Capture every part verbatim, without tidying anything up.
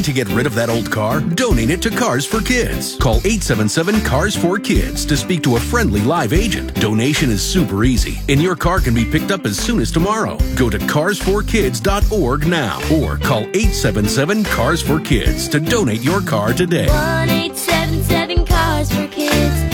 to get rid of that old car? Donate it to Cars for Kids. Call eight seven seven, CARS four kids to speak to a friendly live agent. Donation is super easy, and your car can be picked up as soon as tomorrow. Go to cars for kids dot org now or call eight seven seven, CARS four kids to donate your car today. one eight seven seven, CARS four kids.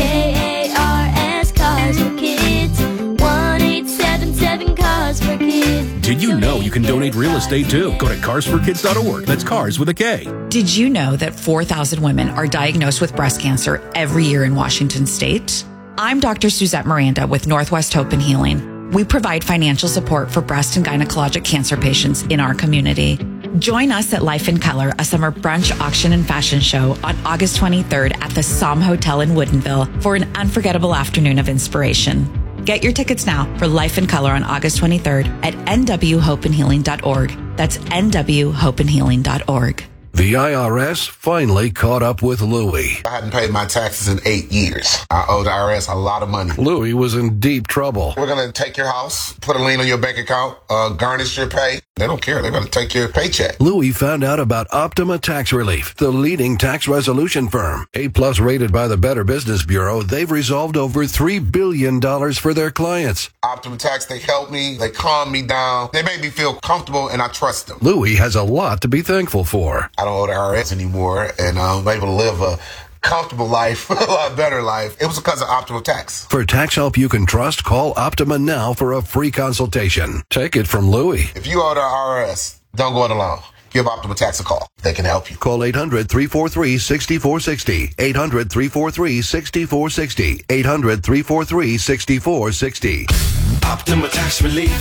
K A R S, CARS four kids. one eight seven seven, CARS four kids. Did you know you can donate real estate too? Go to cars for kids dot org. That's cars with a K. Did you know that four thousand women are diagnosed with breast cancer every year in Washington state? I'm Doctor Suzette Miranda with Northwest Hope and Healing. We provide financial support for breast and gynecologic cancer patients in our community. Join us at Life in Color, a summer brunch, auction, and fashion show on August twenty-third at the Somme Hotel in Woodinville for an unforgettable afternoon of inspiration. Get your tickets now for Life in Color on August twenty-third at n w hope and healing dot org. That's n w hope and healing dot org. The I R S finally caught up with Louie. I hadn't paid my taxes in eight years. I owe the I R S a lot of money. Louie was in deep trouble. We're going to take your house, put a lien on your bank account, uh, garnish your pay. They don't care. They're going to take your paycheck. Louie found out about Optima Tax Relief, the leading tax resolution firm. A-plus rated by the Better Business Bureau, they've resolved over three billion dollars for their clients. Optima Tax, they helped me. They calmed me down. They made me feel comfortable, and I trust them. Louie has a lot to be thankful for. I don't owe the I R S anymore, and I'm able to live a comfortable life, a lot better life. It was because of Optima Tax. For tax help you can trust, call Optima now for a free consultation. Take it from Louie. If you owe the I R S, don't go it alone. Give Optima Tax a call. They can help you. Call eight hundred, three four three, six four six zero. eight hundred, three four three, six four six zero. eight hundred, three four three, six four six zero. Optima Tax Relief.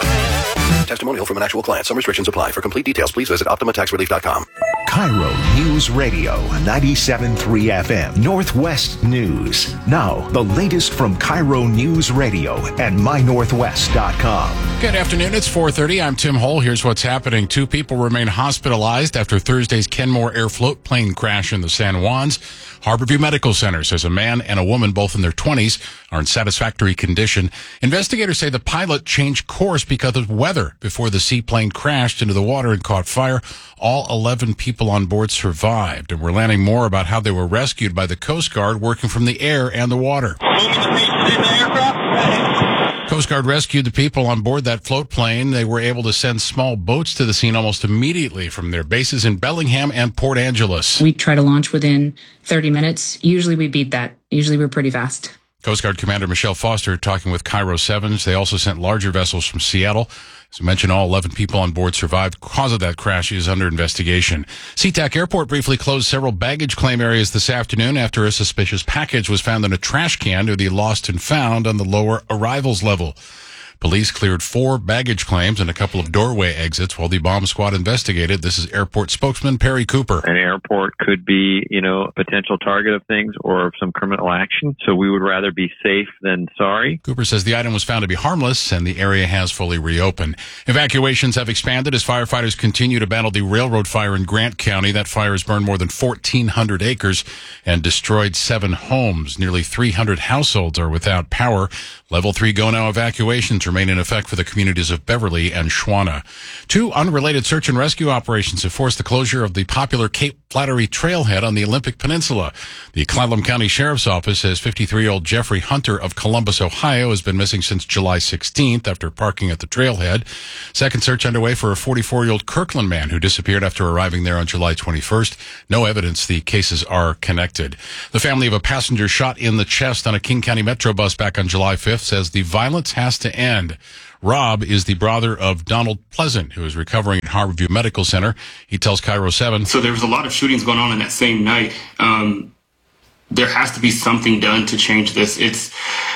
Testimonial from an actual client. Some restrictions apply. For complete details, please visit optima tax relief dot com. Cairo News Radio, ninety-seven point three F M, Northwest News. Now, the latest from Cairo News Radio and my northwest dot com. Good afternoon. It's four thirty. I'm Tim Hole. Here's what's happening. Two people remain hospitalized after Thursday's Kenmore Air float plane crash in the San Juans. Harborview Medical Center says a man and a woman, both in their twenties, are in satisfactory condition. Investigators say the pilot changed course because of weather before the seaplane crashed into the water and caught fire. All eleven people on board survived, and we're learning more about how they were rescued by the Coast Guard working from the air and the water. Coast Guard rescued the people on board that float plane. They were able to send small boats to the scene almost immediately from their bases in Bellingham and Port Angeles. We try to launch within thirty minutes. Usually we beat that. Usually we're pretty fast. Coast Guard Commander Michelle Foster talking with Cairo sevens. They also sent larger vessels from Seattle. As I mentioned, all eleven people on board survived. Cause of that crash is under investigation. SeaTac Airport briefly closed several baggage claim areas this afternoon after a suspicious package was found in a trash can near the lost and found on the lower arrivals level. Police cleared four baggage claims and a couple of doorway exits while the bomb squad investigated. This is airport spokesman Perry Cooper. An airport could be, you know, a potential target of things or of some criminal action. So we would rather be safe than sorry. Cooper says the item was found to be harmless and the area has fully reopened. Evacuations have expanded as firefighters continue to battle the railroad fire in Grant County. That fire has burned more than fourteen hundred acres and destroyed seven homes. Nearly three hundred households are without power. Level three Go Now evacuations remain in effect for the communities of Beverly and Schwana. Two unrelated search and rescue operations have forced the closure of the popular Cape Flattery trailhead on the Olympic Peninsula. The Clallam County Sheriff's Office says fifty-three-year-old Jeffrey Hunter of Columbus, Ohio, has been missing since July sixteenth after parking at the trailhead. Second search underway for a forty-four-year-old Kirkland man who disappeared after arriving there on July twenty-first. No evidence the cases are connected. The family of a passenger shot in the chest on a King County Metro bus back on July fifth says the violence has to end. Rob is the brother of Donald Pleasant, who is recovering at Harborview Medical Center. He tells Cairo seven. So there was a lot of shootings going on in that same night. Um, there has to be something done to change this. It's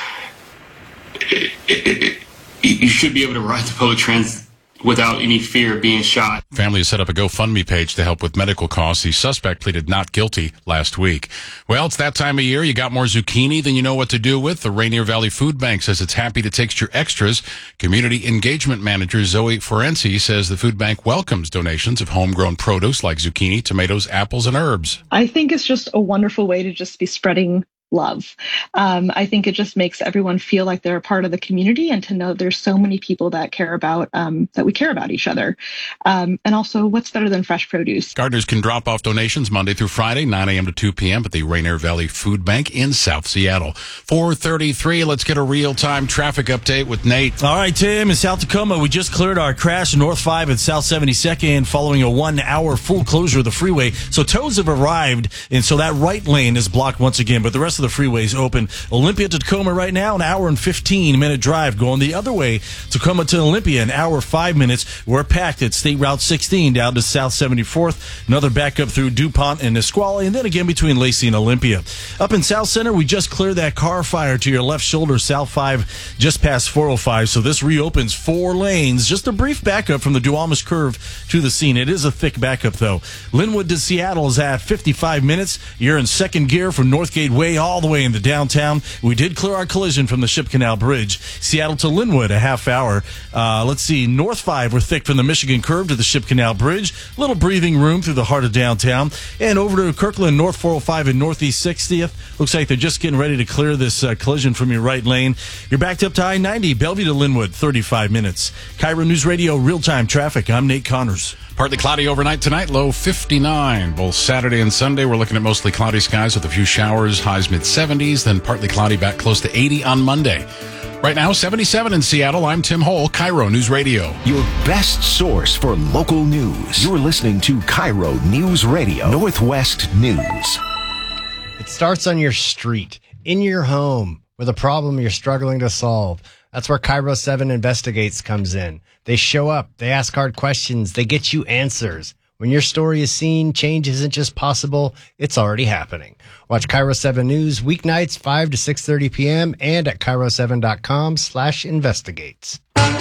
it, it, it, you should be able to ride the public transit without any fear of being shot. Family has set up a GoFundMe page to help with medical costs. The suspect pleaded not guilty last week. Well, it's that time of year. You got more zucchini than you know what to do with. The Rainier Valley Food Bank says it's happy to take your extras. Community Engagement Manager Zoe Forensi says the food bank welcomes donations of homegrown produce like zucchini, tomatoes, apples, and herbs. I think it's just a wonderful way to just be spreading love. Um, I think it just makes everyone feel like they're a part of the community, and to know there's so many people that care about, um, that we care about each other. Um, and also, what's better than fresh produce? Gardeners can drop off donations Monday through Friday, nine a.m. to two p.m. at the Rainier Valley Food Bank in South Seattle. four thirty-three, let's get a real-time traffic update with Nate. All right, Tim, in South Tacoma, we just cleared our crash North five at South seventy-second following a one-hour full closure of the freeway. So tows have arrived, and so that right lane is blocked once again, but the rest of the freeway is open. Olympia to Tacoma right now, an hour and fifteen-minute drive. Going the other way, Tacoma to Olympia, an hour, five minutes. We're packed at State Route sixteen down to South seventy-fourth. Another backup through DuPont and Nisqually, and then again between Lacey and Olympia. Up in South Center, we just cleared that car fire to your left shoulder, South five, just past four oh five. So this reopens four lanes. Just a brief backup from the Duwamish Curve to the scene. It is a thick backup, though. Linwood to Seattle is at fifty-five minutes. You're in second gear from Northgate Way all the way into downtown. We did clear our collision from the Ship Canal Bridge. Seattle to Linwood, a half hour. Uh, let's see, North five, we're thick from the Michigan Curve to the Ship Canal Bridge. Little breathing room through the heart of downtown. And over to Kirkland, North four oh five and Northeast sixtieth. Looks like they're just getting ready to clear this uh, collision from your right lane. You're backed up to I ninety, Bellevue to Linwood, thirty-five minutes. Cairo News Radio, real-time traffic. I'm Nate Connors. Partly cloudy overnight tonight, low fifty-nine. Both Saturday and Sunday, we're looking at mostly cloudy skies with a few showers, highs mid-seventies, then partly cloudy back close to eighty on Monday. Right now, seventy-seven in Seattle. I'm Tim Hole, Cairo News Radio. Your best source for local news. You're listening to Cairo News Radio, Northwest News. It starts on your street, in your home, with a problem you're struggling to solve. That's where Cairo seven Investigates comes in. They show up, they ask hard questions, they get you answers. When your story is seen, change isn't just possible, it's already happening. Watch Cairo seven News weeknights five to six thirty p.m. and at Cairo seven dot com slash investigates.